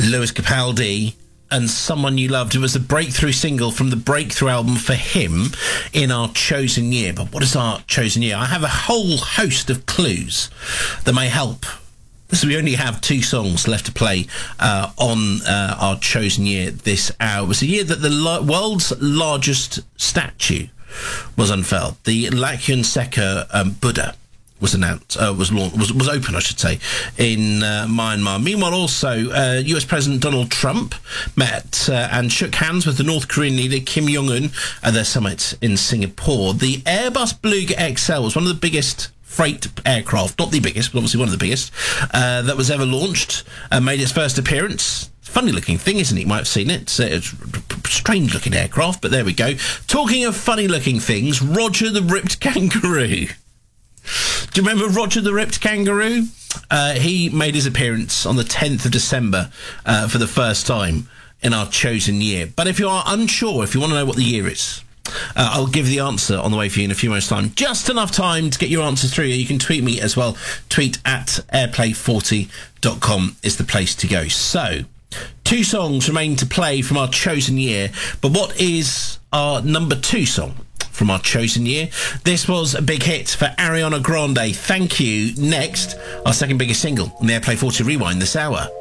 Lewis Capaldi and Someone You Loved. It was the breakthrough single from the breakthrough album for him in our chosen year. But what is our chosen year? I have a whole host of clues that may help. So we only have 2 songs left to play on our chosen year this hour. It was the year that the world's largest statue was unfurled. The Lakyun Seka Buddha was announced, was open, I should say, in Myanmar. Meanwhile, also, US President Donald Trump met and shook hands with the North Korean leader Kim Jong-un at their summit in Singapore. The Airbus Beluga XL was one of the biggest freight aircraft, not the biggest, but obviously one of the biggest, that was ever launched, and made its first appearance. Funny looking thing, isn't it? You might have seen it. It's a strange looking aircraft, but there we go. Talking of funny looking things, Roger the Ripped Kangaroo. Do you remember Roger the Ripped Kangaroo? He made his appearance on the 10th of December for the first time in our chosen year. But if you are unsure, if you want to know what the year is, I'll give the answer on the way for you in a few moments' time. Just enough time to get your answers through. You can tweet me as well. Tweet at airplay40.com is the place to go. So, 2 songs remain to play from our chosen year. But what is our number 2 song from our chosen year? This was a big hit for Ariana Grande. Thank You. Next, our second biggest single on the Airplay 40 Rewind this hour.